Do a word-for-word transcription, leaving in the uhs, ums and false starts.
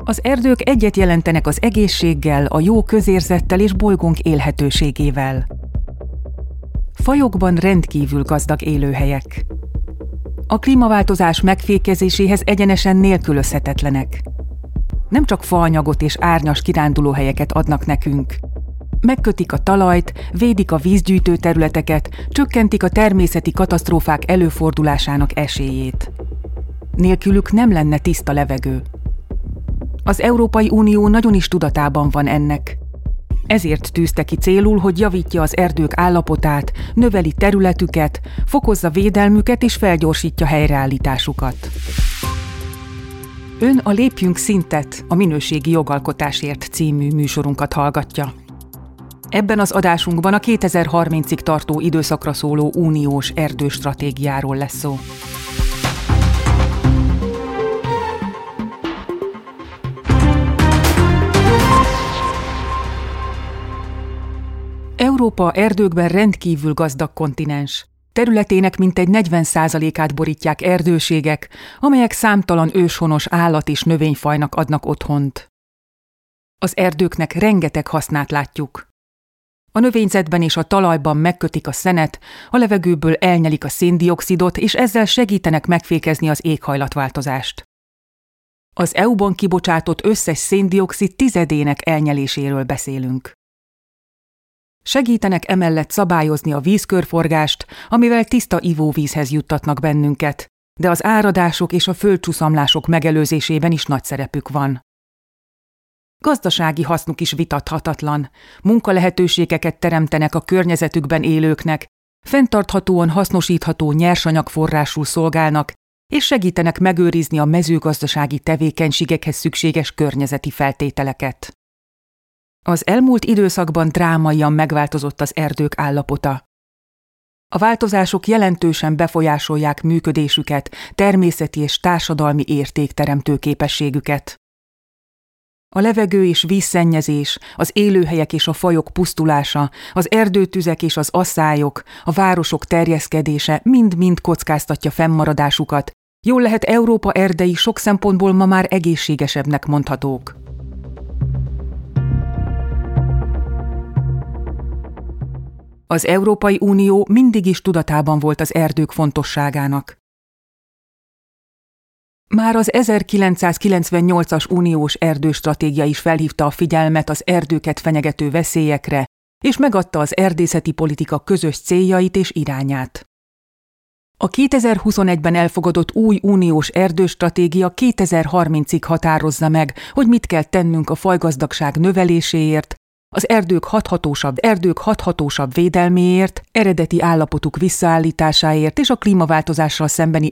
Az erdők egyet jelentenek az egészséggel, a jó közérzettel és bolygónk élhetőségével. Fajokban rendkívül gazdag élőhelyek. A klímaváltozás megfékezéséhez egyenesen nélkülözhetetlenek. Nem csak faanyagot és árnyas kirándulóhelyeket adnak nekünk. Megkötik a talajt, védik a vízgyűjtő területeket, csökkentik a természeti katasztrófák előfordulásának esélyét. Nélkülük nem lenne tiszta levegő. Az Európai Unió nagyon is tudatában van ennek. Ezért tűzte ki célul, hogy javítja az erdők állapotát, növeli területüket, fokozza védelmüket és felgyorsítja helyreállításukat. Ön a Lépjünk Szintet, a Minőségi Jogalkotásért című műsorunkat hallgatja. Ebben az adásunkban a kétezer-harmincig tartó időszakra szóló uniós erdőstratégiáról lesz szó. Európa erdőkben rendkívül gazdag kontinens. Területének mintegy negyven százalékát borítják erdőségek, amelyek számtalan őshonos állat- és növényfajnak adnak otthont. Az erdőknek rengeteg hasznát látjuk. A növényzetben és a talajban megkötik a szenet, a levegőből elnyelik a széndioxidot, és ezzel segítenek megfékezni az éghajlatváltozást. Az é u-ban kibocsátott összes széndioxid tizedének elnyeléséről beszélünk. Segítenek emellett szabályozni a vízkörforgást, amivel tiszta ivóvízhez juttatnak bennünket, de az áradások és a földcsúszamlások megelőzésében is nagy szerepük van. Gazdasági hasznuk is vitathatatlan, munkalehetőségeket teremtenek a környezetükben élőknek, fenntarthatóan hasznosítható nyersanyagforrásul szolgálnak, és segítenek megőrizni a mezőgazdasági tevékenységekhez szükséges környezeti feltételeket. Az elmúlt időszakban drámaian megváltozott az erdők állapota. A változások jelentősen befolyásolják működésüket, természeti és társadalmi értékteremtő képességüket. A levegő és vízszennyezés, az élőhelyek és a fajok pusztulása, az erdőtüzek és az asszályok, a városok terjeszkedése mind-mind kockáztatja fennmaradásukat, jól lehet Európa erdei sok szempontból ma már egészségesebbnek mondhatók. Az Európai Unió mindig is tudatában volt az erdők fontosságának. Már az ezerkilencszázkilencvennyolcas uniós erdőstratégia is felhívta a figyelmet az erdőket fenyegető veszélyekre, és megadta az erdészeti politika közös céljait és irányát. A kétezer-huszonegyben elfogadott új uniós erdőstratégia kétezer-harmincig határozza meg, hogy mit kell tennünk a fajgazdagság növeléséért, az erdők hathatósabb, erdők hathatósabb védelméért, eredeti állapotuk visszaállításáért és a klímaváltozással szembeni